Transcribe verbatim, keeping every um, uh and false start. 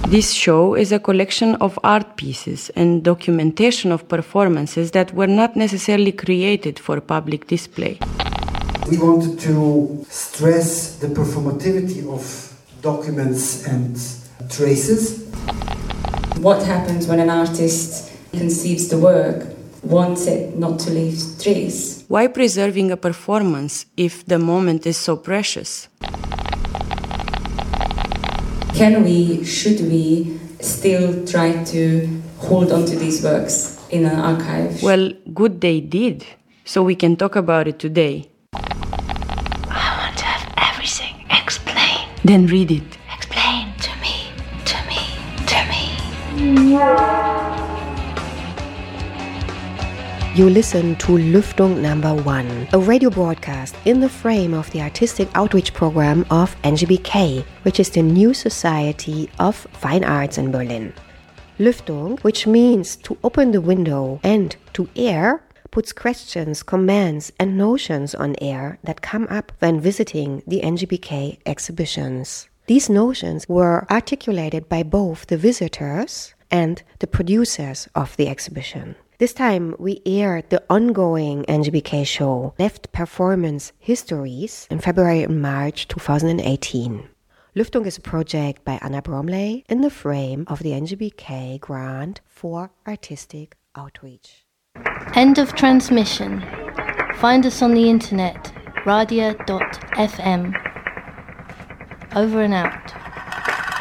This show is a collection of art pieces and documentation of performances that were not necessarily created for public display. We wanted to stress the performativity of documents and traces. What happens when an artist conceives the work, wants it not to leave trace? Why preserving a performance if the moment is so precious? Can we, should we, still try to hold on to these works in an archive? Well, good they did, so we can talk about it today. I want to have everything explained. Then read it. Explain to me, to me, to me. You listen to Lüftung number one, a radio broadcast in the frame of the artistic outreach program of N G B K, which is the New Society of Fine Arts in Berlin. Lüftung, which means to open the window and to air, puts questions, comments and notions on air that come up when visiting the N G B K exhibitions. These notions were articulated by both the visitors and the producers of the exhibition. This time we aired the ongoing N G B K show, Left Performance Histories, in February and March twenty eighteen. Lüftung is a project by Anna Bromley in the frame of the N G B K grant for artistic outreach. End of transmission. Find us on the internet, radia dot f m. Over and out.